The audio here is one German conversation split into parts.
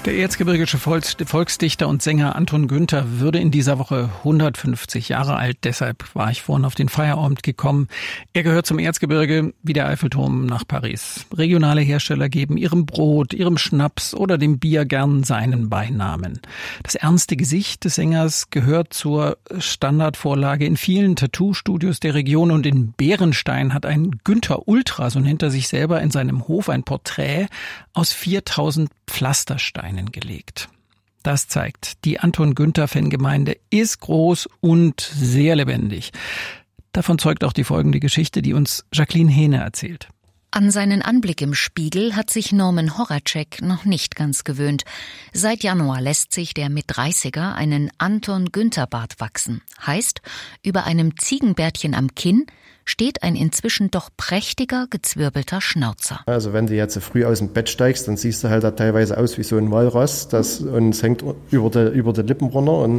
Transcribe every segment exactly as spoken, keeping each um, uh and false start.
Der erzgebirgische Volksdichter und Sänger Anton Günther würde in dieser Woche hundertfünfzig Jahre alt. Deshalb war ich vorhin auf den Feierabend gekommen. Er gehört zum Erzgebirge wie der Eiffelturm nach Paris. Regionale Hersteller geben ihrem Brot, ihrem Schnaps oder dem Bier gern seinen Beinamen. Das ernste Gesicht des Sängers gehört zur Standardvorlage in vielen Tattoo-Studios der Region. Und in Bärenstein hat ein Günther Ultra, so nennt er sich selber, in seinem Hof ein Porträt aus viertausend Pflastersteinen gelegt. Das zeigt, die Anton-Günther-Fangemeinde ist groß und sehr lebendig. Davon zeugt auch die folgende Geschichte, die uns Jacqueline Hehne erzählt. An seinen Anblick im Spiegel hat sich Norman Horacek noch nicht ganz gewöhnt. Seit Januar lässt sich der Mit-dreißiger einen Anton-Günther-Bart wachsen. Heißt, über einem Ziegenbärtchen am Kinn steht ein inzwischen doch prächtiger, gezwirbelter Schnauzer. Also wenn du jetzt früh aus dem Bett steigst, dann siehst du halt da teilweise aus wie so ein Walross, das, und es hängt über die, über die Lippen runter. Und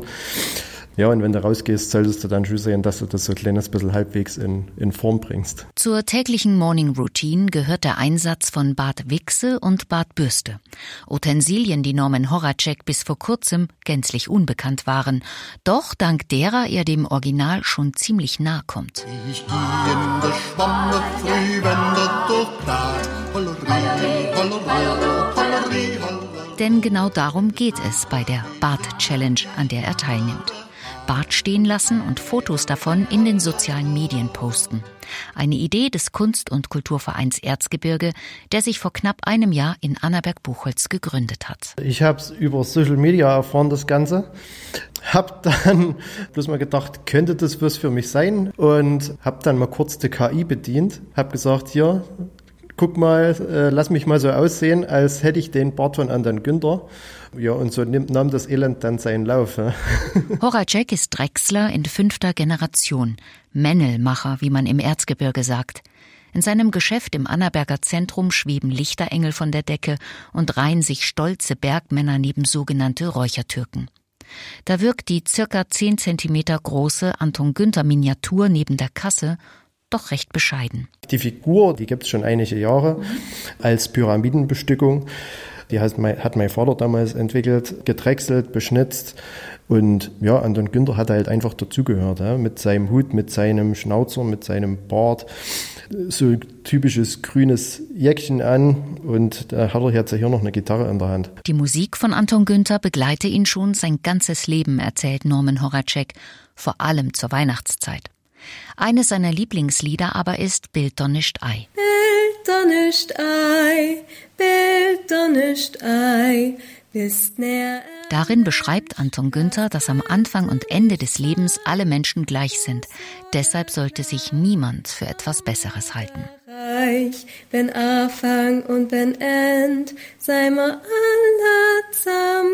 ja, und wenn du rausgehst, solltest du dann schon sehen, dass du das so ein kleines bisschen halbwegs in, in Form bringst. Zur täglichen Morning Routine gehört der Einsatz von Bartwichse und Bartbürste. Utensilien, die Norman Horacek bis vor kurzem gänzlich unbekannt waren. Doch dank derer er dem Original schon ziemlich nahe kommt. Ich geh in der Schwamme früh, wenn der Tag Hollerie, Hollerie, Hollerie, Hollerie. Denn genau darum geht es bei der Bart-Challenge, an der er teilnimmt. Bart stehen lassen und Fotos davon in den sozialen Medien posten. Eine Idee des Kunst- und Kulturvereins Erzgebirge, der sich vor knapp einem Jahr in Annaberg-Buchholz gegründet hat. Ich habe es über Social Media erfahren, das Ganze. Hab dann bloß mal gedacht, könnte das was für mich sein? Und habe dann mal kurz die K I bedient. Habe gesagt, hier, guck mal, äh, lass mich mal so aussehen, als hätte ich den Bart von Anton Günther. Ja, und so nimmt, nahm das Elend dann seinen Lauf. Ja. Horacek ist Drechsler in fünfter Generation, Männelmacher, wie man im Erzgebirge sagt. In seinem Geschäft im Annaberger Zentrum schweben Lichterengel von der Decke und reihen sich stolze Bergmänner neben sogenannte Räuchertürken. Da wirkt die circa zehn Zentimeter große Anton-Günther-Miniatur neben der Kasse doch recht bescheiden. Die Figur, die gibt es schon einige Jahre als Pyramidenbestückung. Die hat mein, hat mein Vater damals entwickelt, gedrechselt, beschnitzt. Und ja, Anton Günther hat halt einfach dazugehört, ja, mit seinem Hut, mit seinem Schnauzer, mit seinem Bart. So typisches grünes Jäckchen an und da hat er jetzt hier noch eine Gitarre in der Hand. Die Musik von Anton Günther begleite ihn schon sein ganzes Leben, erzählt Norman Horacek, vor allem zur Weihnachtszeit. Eines seiner Lieblingslieder aber ist Bild doch nicht ei. Bild doch nicht ei, Bild doch nicht ei, bist näher. Darin beschreibt Anton Günther, dass am Anfang und Ende des Lebens alle Menschen gleich sind. Deshalb sollte sich niemand für etwas Besseres halten. Wenn Anfang und wenn End, sei mal alle zusammen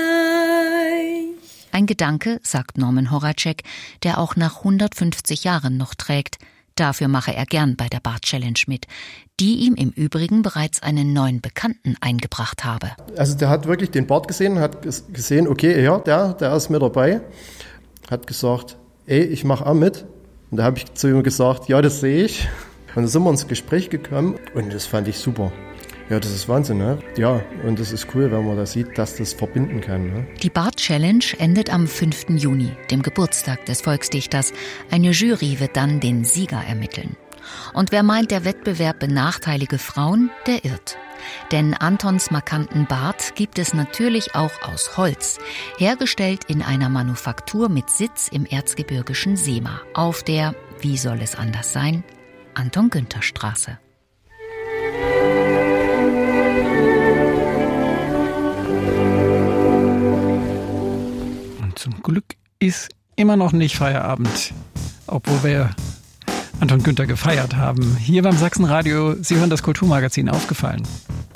gleich. Ein Gedanke, sagt Norman Horacek, der auch nach hundertfünfzig Jahren noch trägt. Dafür mache er gern bei der Bart-Challenge mit, die ihm im Übrigen bereits einen neuen Bekannten eingebracht habe. Also der hat wirklich den Bart gesehen, hat gesehen, okay, ja, der, der ist mit dabei, hat gesagt, ey, ich mache auch mit. Und da habe ich zu ihm gesagt, ja, das sehe ich. Und dann sind wir ins Gespräch gekommen und das fand ich super. Ja, das ist Wahnsinn, ne? Ja, und das ist cool, wenn man da sieht, dass das verbinden kann. Ne? Die Bart-Challenge endet am fünften Juni, dem Geburtstag des Volksdichters. Eine Jury wird dann den Sieger ermitteln. Und wer meint, der Wettbewerb benachteilige Frauen, der irrt. Denn Antons markanten Bart gibt es natürlich auch aus Holz, hergestellt in einer Manufaktur mit Sitz im erzgebirgischen Sehma, auf der, wie soll es anders sein, Anton-Günther-Straße. Zum Glück ist immer noch nicht Feierabend, obwohl wir Anton Günther gefeiert haben. Hier beim Sachsenradio, Sie hören das Kulturmagazin Aufgefallen.